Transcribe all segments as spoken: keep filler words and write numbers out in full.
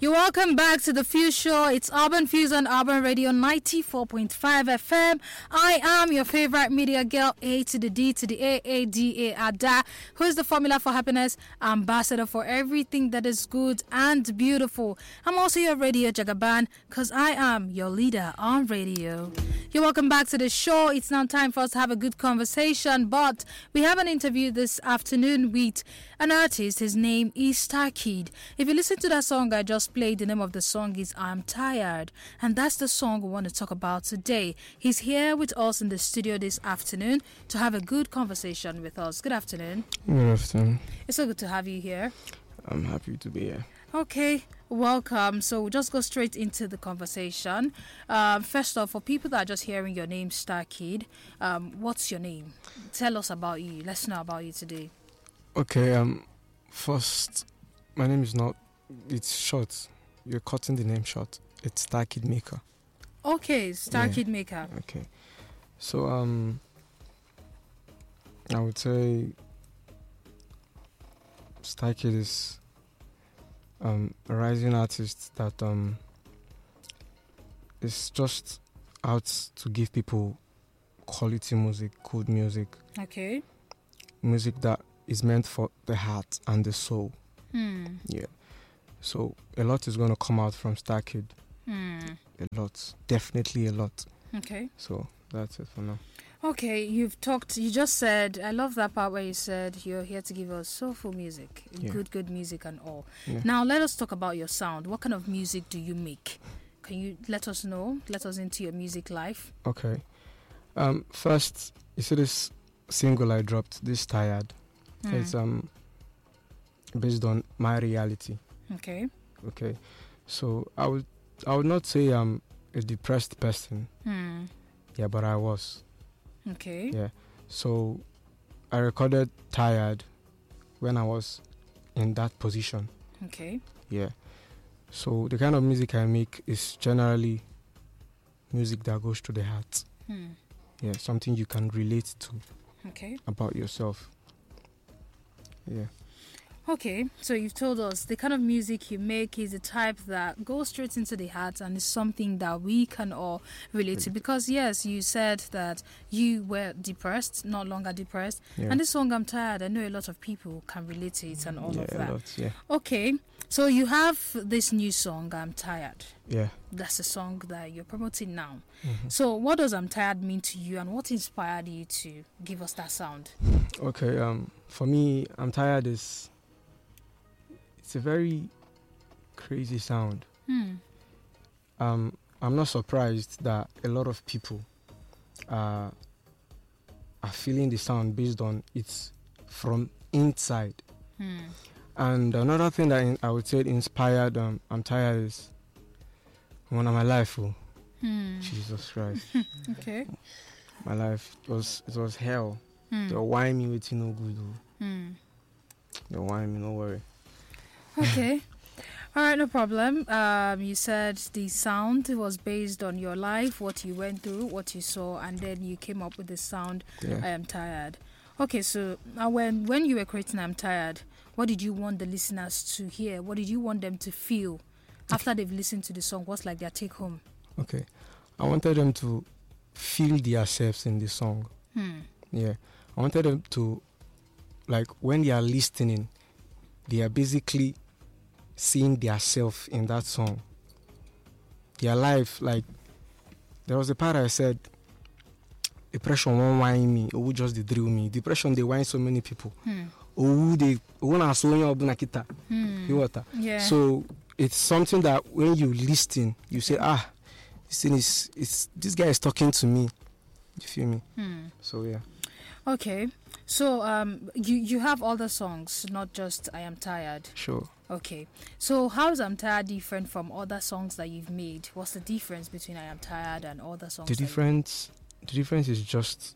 You're welcome back to the Fuse Show. It's Urban Fuse on Urban Radio ninety-four point five F M. I am your favorite media girl, A to the D to the A, A, D, A, Ada, who is the formula for happiness, ambassador for everything that is good and beautiful. I'm also your radio jagaban, because I am your leader on radio. You're welcome back to the show. It's now time for us to have a good conversation, but we have an interview this afternoon with an artist. His name is Starkid. If you listen to that song I just played, the name of the song is I'm Tired, and that's the song we want to talk about today. He's here with us in the studio this afternoon to have a good conversation with us. Good afternoon. Good afternoon. It's so good to have you here. I'm happy to be here. Okay, welcome. So we'll just go straight into the conversation. Um, first off, for people that are just hearing your name, Starkid, um, what's your name? Tell us about you. Let's know about you today. Okay, um, first, my name is not, it's short. You're cutting the name short. It's Starkid Maker. Okay, Starkid Yeah. Maker. Okay. So, um, I would say Starkid is um, a rising artist that um, is just out to give people quality music, good music, Okay. music that is meant for the heart and the soul. Hmm. Yeah. So a lot is going to come out from Starkid. Hmm. A lot. Definitely a lot. Okay. So that's it for now. Okay, you've talked, you just said, I love that part where you said you're here to give us soulful music, Yeah. good, good music and all. Yeah. Now, let us talk about your sound. What kind of music do you make? Can you let us know? Let us into your music life. Okay. Um, first, you see this single I dropped, This Tired. Hmm. It's um based on my reality. Okay. Okay. So I would I would not say I'm a depressed person. Hmm. Yeah, but I was. Okay. Yeah. So I recorded Tired when I was in that position. Okay. Yeah. So the kind of music I make is generally music that goes to the heart. Hmm. Yeah, something you can relate to Okay. about yourself. Yeah. Okay, so you've told us the kind of music you make is the type that goes straight into the heart and is something that we can all relate to. Because yes, you said that you were depressed, not longer depressed. Yeah. And this song, I'm Tired, I know a lot of people can relate to it and all yeah, of a that. lot, yeah. Okay, so you have this new song, I'm Tired. Yeah. That's the song that you're promoting now. Mhm. So what does I'm Tired mean to you, and what inspired you to give us that sound? Okay, um for me, I'm Tired is it's a very crazy sound. Hmm. Um I'm not surprised that a lot of people uh, are feeling the sound based on it's from inside. Hmm. And another thing that in, I would say inspired um, I'm Tired is one of my life. Oh, Hmm. Jesus Christ. Okay. My life was it was hell. Hmm. They whine me with no good. Oh. Hmm. They whine me, no worry. Okay. All right, no problem. Um, you said the sound was based on your life, what you went through, what you saw, and then you came up with the sound, Yeah. I Am Tired. Okay, so uh, when, when you were creating I'm Tired, what did you want the listeners to hear? What did you want them to feel after they've listened to the song? What's like their take home? Okay. I wanted them to feel themselves in the song. Hmm. Yeah. I wanted them to, like, when they are listening, they are basically seeing themselves in that song. Their life, like, there was a part I said, depression won't whine me, or just they drill me. Depression, they whine so many people. Hmm. Oh, they, oh, so kita. Hmm. You water. Yeah. So it's something that when you listen, you say, ah, this thing is, it's, this guy is talking to me. You feel me? Hmm. So yeah. Okay. So um, you, you have other songs, not just I Am Tired. Sure. Okay. So how is I'm Tired different from other songs that you've made? What's the difference between I Am Tired and other songs? The that you- difference, the difference is just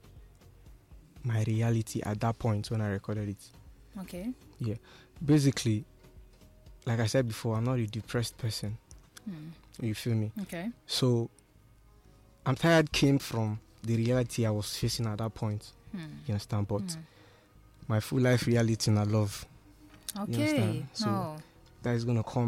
my reality at that point when I recorded it. Okay. Yeah. Basically, like I said before, I'm not a depressed person. Hmm. You feel me? Okay. So, I'm Tired came from the reality I was facing at that point. Hmm. You understand? But Hmm. my full life reality and I love. Okay. understand? So- No. that is gonna come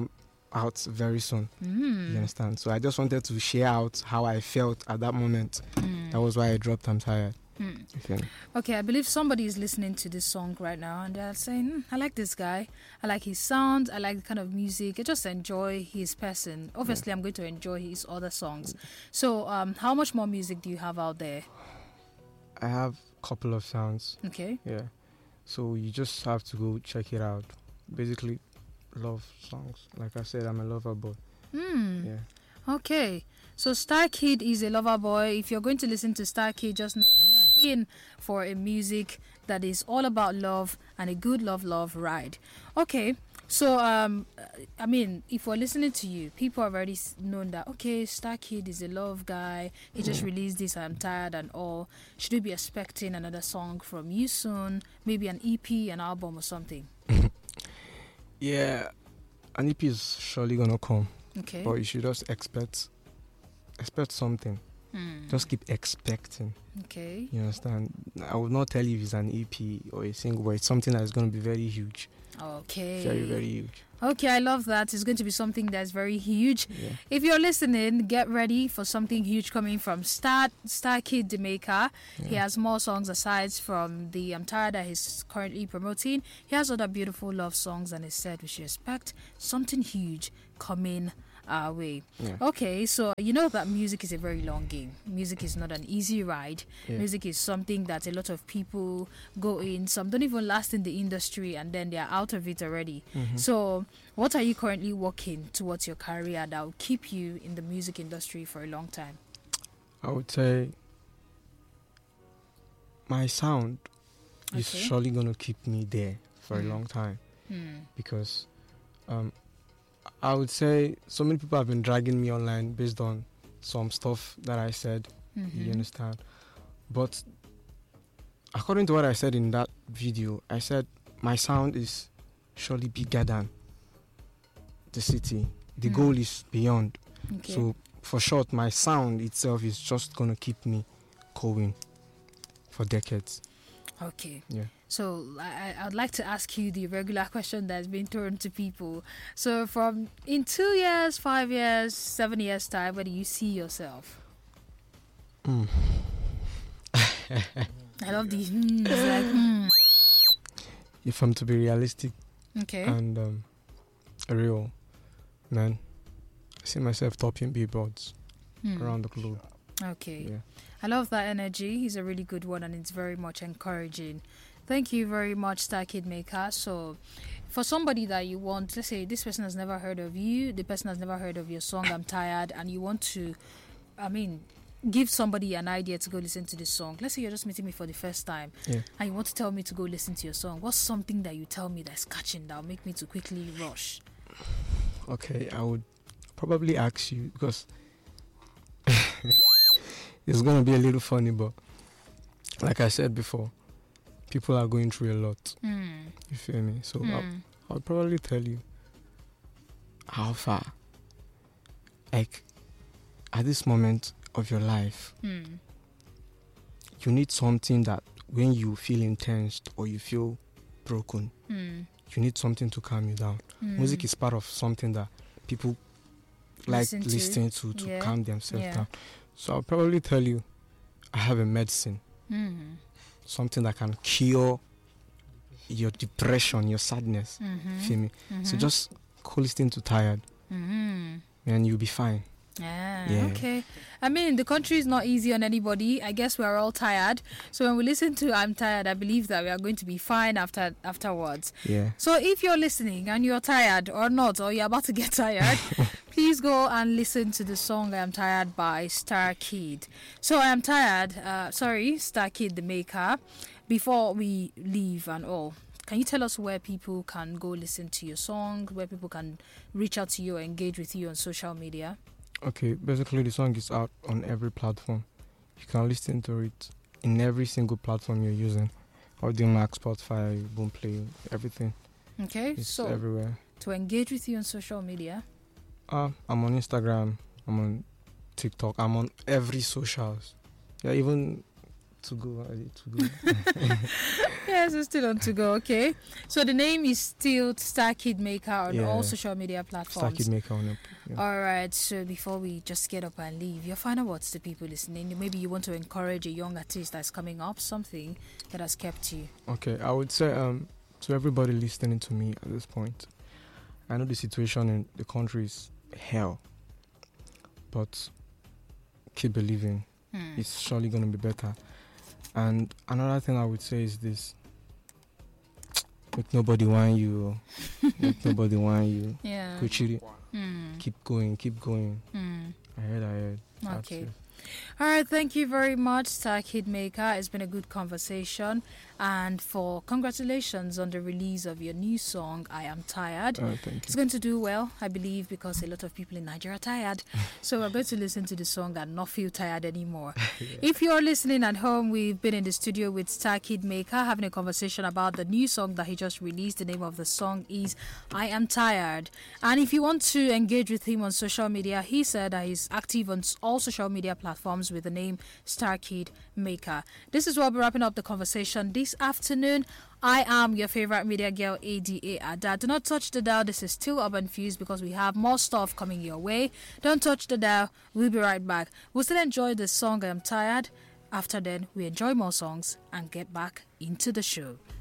out very soon. Mm. You understand? So I just wanted to share out how I felt at that moment. Mm. That was why I dropped I'm Tired. Mm. You feel me? Okay, I believe somebody is listening to this song right now and they're saying, mm, I like this guy. I like his sound. I like the kind of music. I just enjoy his person. Obviously, yeah. I'm going to enjoy his other songs. So, um, how much more music do you have out there? I have a couple of sounds. Okay. Yeah. So you just have to go check it out. Basically, love songs. Like I said, I'm a lover boy. Hmm. Yeah. Okay. So Star Kid is a lover boy. If you're going to listen to Star Kid, just know that you're in for a music that is all about love and a good love, love ride. Okay. So, um, I mean, if we're listening to you, people have already known that, okay, Star Kid is a love guy. He just released this, I'm Tired and all. Should we be expecting another song from you soon? Maybe an E P, an album or something? Yeah, an E P is surely going to come. Okay. But you should just expect... Expect something. Hmm. Just keep expecting. Okay. You understand? I will not tell you if it's an E P or a single, but it's something that's going to be very huge. Okay. Very, very huge. Okay, I love that. It's going to be something that's very huge. Yeah. If you're listening, get ready for something huge coming from Star Star Kid the Maker. Yeah. He has more songs aside from the I'm Tired that he's currently promoting. He has other beautiful love songs, and he said we should expect something huge coming our way. Yeah. Okay, so you know that music is a very long game. Music is not an easy ride. Yeah. Music is something that a lot of people go in. Some don't even last in the industry and then they're out of it already. Mm-hmm. So what are you currently working towards your career that will keep you in the music industry for a long time? I would say my sound okay. is surely going to keep me there for mm. a long time. Mm. Because um, I would say so many people have been dragging me online based on some stuff that I said. Mm-hmm. You understand? But according to what I said in that video, I said my sound is surely bigger than the city. The mm. goal is beyond. Okay. So for short, my sound itself is just going to keep me going for decades. Okay. Yeah. So I, I'd like to ask you the regular question that's been thrown to people. So from in two years, five years, seven years time, where do you see yourself? Mm. I love these. Mm, it's like, mm. If I'm to be realistic, okay, and um, real, man, I see myself topping billboards mm. around the globe. Okay. Yeah. I love that energy. He's a really good one and it's very much encouraging. Thank you very much, Star Kid Maker. So for somebody that you want, let's say this person has never heard of you, the person has never heard of your song, I'm Tired, and you want to, I mean, give somebody an idea to go listen to this song. Let's say you're just meeting me for the first time yeah. and you want to tell me to go listen to your song. What's something that you tell me that's catching that will make me to quickly rush? Okay, I would probably ask you because it's going to be a little funny, but like I said before, people are going through a lot. Mm. You feel me? So mm. I'll, I'll probably tell you how far, like at this moment of your life, mm. you need something that when you feel intense or you feel broken, mm. you need something to calm you down. Mm. Music is part of something that people Listen like to. listening to to yeah. calm themselves yeah. down. So I'll probably tell you I have a medicine. Mm. Something that can cure your depression, your sadness. Mm-hmm. Feel me? Mm-hmm. So just go listen to Tired mm-hmm. and you'll be fine. Ah, yeah. Okay. I mean, the country is not easy on anybody. I guess we are all tired. So when we listen to I'm Tired, I believe that we are going to be fine after afterwards. Yeah. So if you're listening and you're tired or not, or you're about to get tired, please go and listen to the song I'm Tired by Star Kid. So I am tired. Uh, sorry, Star Kid the Maker. Before we leave and all, can you tell us where people can go listen to your song, where people can reach out to you or engage with you on social media? Okay, basically the song is out on every platform. You can listen to it in every single platform you're using. Audiomack, Spotify, Boomplay, everything. Okay, it's so everywhere. To engage with you on social media? Uh, I'm on Instagram, I'm on TikTok, I'm on every socials. Yeah, even to go. uh, To go. Yes, it's still on to go. Okay. So the name is still Star Kid Maker on Yeah. all social media Star platforms. Kid Maker on it. Yeah. All right. So before we just get up and leave, your final words to people listening. Maybe you want to encourage a young artist that's coming up, something that has kept you. Okay, I would say um to everybody listening to me at this point, I know the situation in the country is hell, but keep believing. Hmm. It's surely going to be better. And another thing I would say is this: make nobody whine you. Make nobody whine you. Yeah. Kuchiri, Hmm. keep going, keep going. Hmm. Ahead, ahead. That's Okay. it. All right, thank you very much, Star Kid Maker. It's been a good conversation. And for congratulations on the release of your new song, I Am Tired. Uh, thank It's you. going to do well, I believe, because a lot of people in Nigeria are tired. So we're going to listen to the song and not feel tired anymore. If you're listening at home, we've been in the studio with Star Kid Maker having a conversation about the new song that he just released. The name of the song is I Am Tired. And if you want to engage with him on social media, he said that he's active on all social media platforms with the name Star Kid Maker. This is what we're wrapping up the conversation this afternoon. I am your favorite media girl, A D A Ada. Do not touch the dial. This is still Urban Fuse because we have more stuff coming your way. Don't touch the dial. We'll be right back. We'll still enjoy the song I Am Tired. After then, we enjoy more songs and get back into the show.